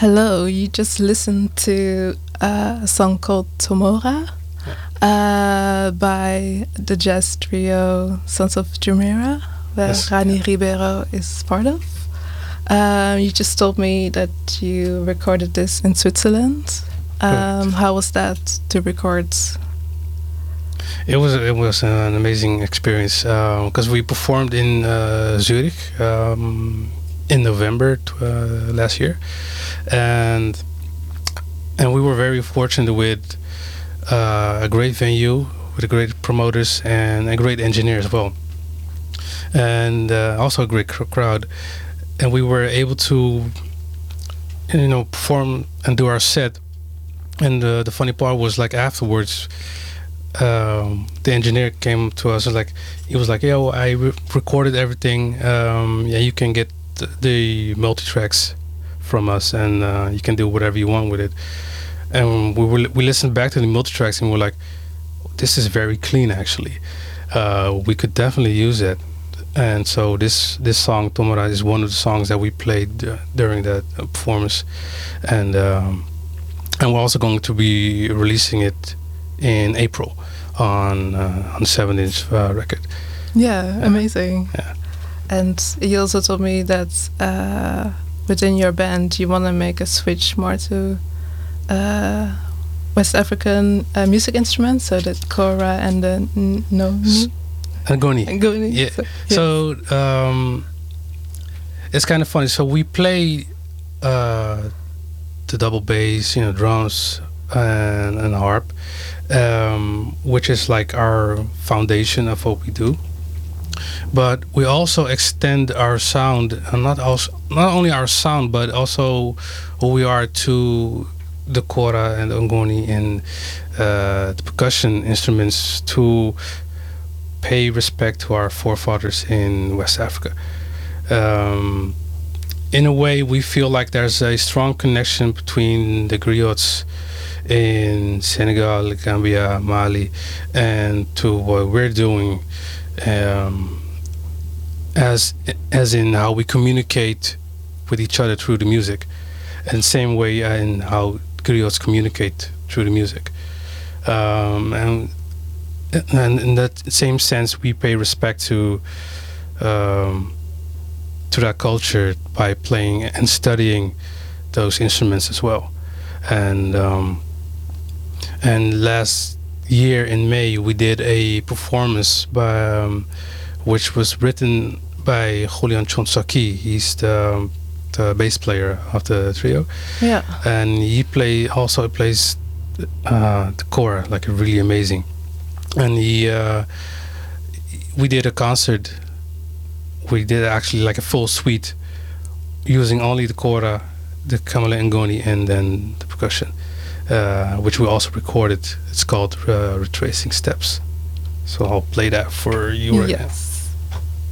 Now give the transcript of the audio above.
Hello, you just listened to a song called Tomora by the jazz trio Sons of Jumeirah, where Yes. Rani Ribeiro is part of. You just told me that you recorded this in Switzerland. Correct. How was that to record? It was an amazing experience because we performed in Zurich in November last year, and we were very fortunate with a great venue with great promoters and a great engineer as well, and also a great crowd, and we were able to perform and do our set. And the funny part was, like, afterwards, the engineer came to us and he was like, "Yo, I recorded everything. Yeah, you can get the multi tracks from us, and you can do whatever you want with it." And we listened back to the multi tracks and we're like, "This is very clean, actually. We could definitely use it." And so this song Tomora is one of the songs that we played during that performance, and we're also going to be releasing it in April on 7-inch record. Yeah, amazing. Yeah. And you also told me that within your band you want to make a switch more to West African music instruments, so the kora and the noni. Ngoni. Ngoni. Yeah. Yeah. So it's kind of funny. So we play the double bass, drums and harp, which is like our foundation of what we do. But we also extend our sound, and not only our sound, but also who we are, to the kora and the ngoni and the percussion instruments, to pay respect to our forefathers in West Africa. In a way, we feel like there's a strong connection between the griots in Senegal, Gambia, Mali, and to what we're doing, as in how we communicate with each other through the music, and same way in how griots communicate through the music. And in that same sense, we pay respect to that culture by playing and studying those instruments as well. And last year in May, we did a performance which was written by Julian Chonsaki. He's the bass player of the trio. Yeah. And he plays the kora, like, really amazing. And we did a concert. We did actually like a full suite using only the kora, the kamele ngoni, and then the percussion, which we also recorded. It's called Retracing Steps. So I'll play that for you right now. Yes.